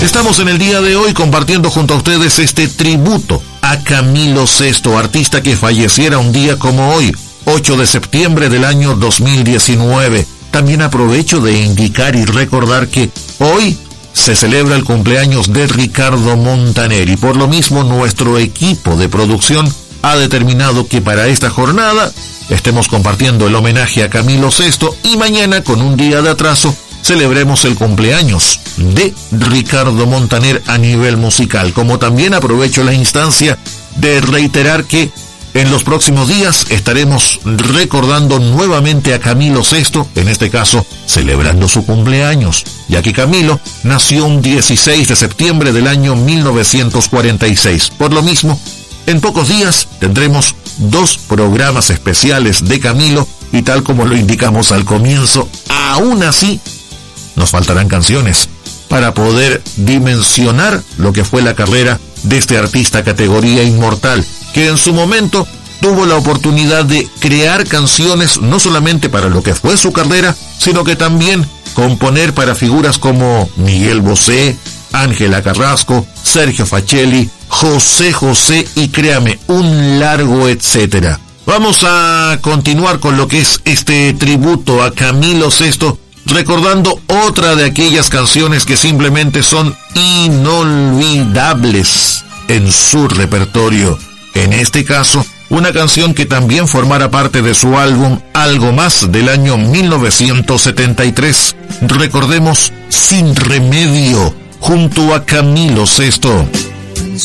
Estamos en el día de hoy compartiendo junto a ustedes este tributo a Camilo VI, artista que falleciera un día como hoy, 8 de septiembre del año 2019. También aprovecho de indicar y recordar que hoy se celebra el cumpleaños de Ricardo Montaner y por lo mismo nuestro equipo de producción ha determinado que para esta jornada estemos compartiendo el homenaje a Camilo VI y mañana, con un día de atraso, celebremos el cumpleaños de Ricardo Montaner a nivel musical. Como también aprovecho la instancia de reiterar que en los próximos días estaremos recordando nuevamente a Camilo VI, en este caso celebrando su cumpleaños, ya que Camilo nació un 16 de septiembre del año 1946. Por lo mismo, en pocos días tendremos 2 programas especiales de Camilo y tal como lo indicamos al comienzo, aún así nos faltarán canciones para poder dimensionar lo que fue la carrera de este artista categoría inmortal, que en su momento tuvo la oportunidad de crear canciones no solamente para lo que fue su carrera, sino que también componer para figuras como Miguel Bosé, Ángela Carrasco, Sergio Facelli, José José y créame, un largo etcétera. Vamos a continuar con lo que es este tributo a Camilo VI, recordando otra de aquellas canciones que simplemente son inolvidables en su repertorio. En este caso, una canción que también formara parte de su álbum Algo Más del año 1973. Recordemos Sin Remedio, junto a Camilo VI.